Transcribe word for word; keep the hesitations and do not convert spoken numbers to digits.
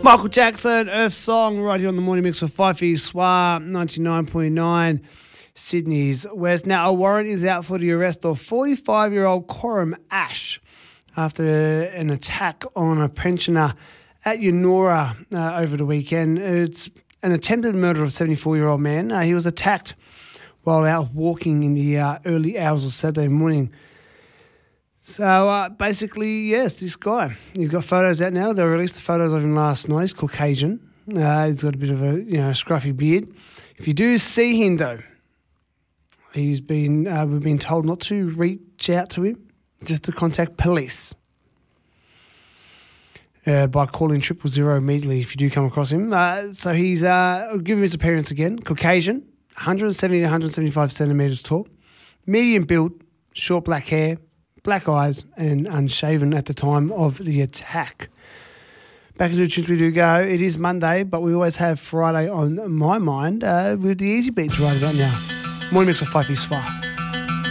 Michael Jackson, Earth Song, right here on the Morning Mix with Fifey Swar, ninety-nine point nine, Sydney's West. Now, a warrant is out for the arrest of forty-five-year-old Coram Ash after an attack on a pensioner at Yennora uh, over the weekend. It's an attempted murder of a seventy-four-year-old man. Uh, he was attacked while out walking in the uh, early hours of Saturday morning. So uh, basically, yes, this guy, he's got photos out now. They released the photos of him last night. He's Caucasian. Uh, he's got a bit of a you know scruffy beard. If you do see him though, he's been uh, we've been told not to reach out to him, just to contact police uh, by calling triple zero immediately if you do come across him. Uh, so he's uh, I'll give him his appearance again. Caucasian, one seventy to one seventy-five centimetres tall, medium build, short black hair, black eyes, and unshaven at the time of the attack. Back into the tunes we do go. It is Monday, but we always have Friday on my mind uh, with the Easy Beats right about now. Morning Mix with Fifey Swar.